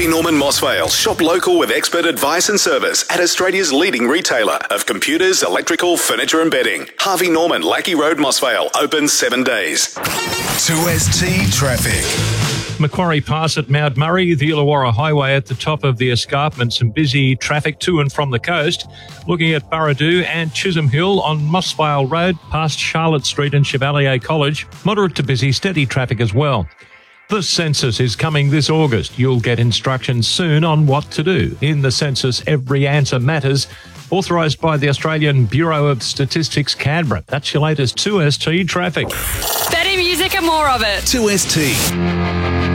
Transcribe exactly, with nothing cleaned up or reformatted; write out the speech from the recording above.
Harvey Norman Mossvale. Shop local with expert advice and service at Australia's leading retailer of computers, electrical, furniture and bedding. Harvey Norman, Lackey Road, Mossvale. Open seven days. two S T Traffic. Macquarie Pass at Mount Murray, the Illawarra Highway at the top of the escarpment, some busy traffic to and from the coast. Looking at Burradoo and Chisholm Hill on Mossvale Road, past Charlotte Street and Chevalier College. Moderate to busy, steady traffic as well. The census is coming this August. You'll get instructions soon on what to do. In the census, every answer matters. Authorised by the Australian Bureau of Statistics, Canberra. That's your latest two S T traffic. Better music and more of it. two S T.